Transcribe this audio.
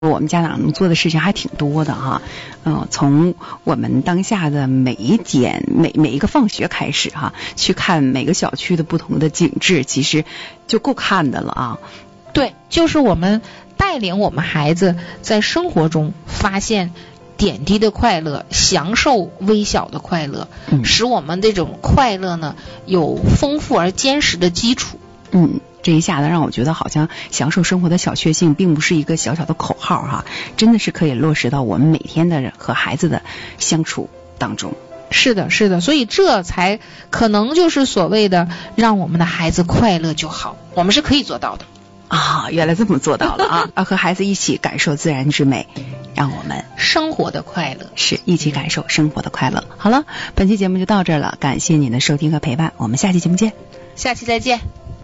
我们家长能做的事情还挺多的哈，从我们当下的每一个放学开始哈，去看每个小区的不同的景致，其实就够看的了啊。 对，就是我们带领我们孩子在生活中发现点滴的快乐，享受微小的快乐，使我们这种快乐呢有丰富而坚实的基础。 这一下子让我觉得好像享受生活的小确幸并不是一个小小的口号哈，真的是可以落实到我们每天的和孩子的相处当中。 是的，是的，所以这才可能就是所谓的让我们的孩子快乐就好，我们是可以做到的啊！原来这么做到了啊！和孩子一起感受自然之美，让我们生活的快乐， 是一起感受生活的快乐。好了，本期节目就到这儿了，感谢您的收听和陪伴，我们下期节目见。 下期再见。